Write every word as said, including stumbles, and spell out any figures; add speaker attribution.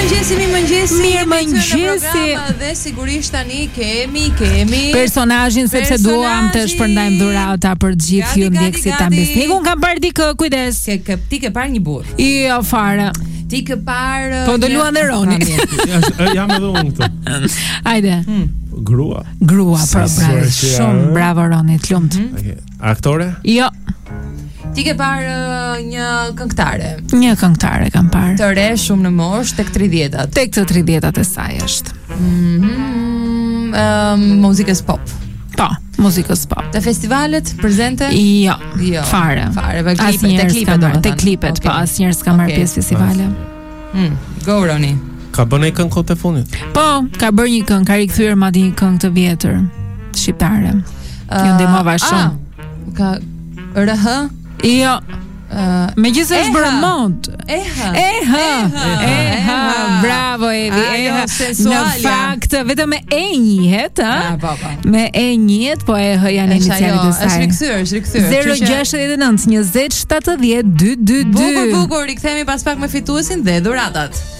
Speaker 1: mëngjesi, mi mëngjesi.
Speaker 2: Mirë mëngjesi.
Speaker 1: Dhe sigurisht tani kemi kemi
Speaker 2: personazhin sepse duam të shpërndajmë dhurata për të gjithë ju ndjekësit tan besnik. Un kam parë dikë, kujdes.
Speaker 1: Ke, ke ti ke parë një burr.
Speaker 2: Jo fare.
Speaker 1: Ti ke parë.
Speaker 2: Po do luan dhe Roni.
Speaker 3: Jam edhe unë këtu.
Speaker 2: Hajde.
Speaker 1: Hmm.
Speaker 3: Grua.
Speaker 2: Grua, po bravo. Shumë bravo Roni, të lumt.
Speaker 3: Okay. Aktore?
Speaker 2: Jo.
Speaker 1: Ti ke parë uh, një këngëtare.
Speaker 2: Një këngëtare kam parë.
Speaker 1: Të re, shumë në moshë, tek tridhjetat.
Speaker 2: Tek të tridhjetat e saj është.
Speaker 1: Mhm. Um, muzikës pop.
Speaker 2: Po, muzikës pop.
Speaker 1: Te festivalet prezente?
Speaker 2: Jo.
Speaker 1: Jo.
Speaker 2: Fare.
Speaker 1: Fare, ve klipet, te klipet do.
Speaker 2: Te klipet, po asnjëherë s'ka marrë pjesë festivale.
Speaker 1: Mm. Go Roni.
Speaker 3: Ka bën ai këngë kohë të fundit?
Speaker 2: Po, ka bërë një këngë, ka rikthyer madje një këngë të vjetër shqiptare. Kjo ndihmova shumë.
Speaker 1: Ka R H?
Speaker 2: Jo.
Speaker 1: Uh,
Speaker 2: Megjithëse është bërë mod.
Speaker 1: Eha.
Speaker 2: Eha. Eha. Bravo Evi. Eha. Në fakt vetëm me e njihet, ha?
Speaker 1: Po, po.
Speaker 2: Me e njihet, po e h janë inicialet e saj.
Speaker 1: Është rikthyer, është rikthyer.
Speaker 2: zero gjasht nëntë njëzet shtatëdhjetë dy dy dy.
Speaker 1: Bukur, bukur, rikthehemi pas pak me fituesin dhe dhuratat.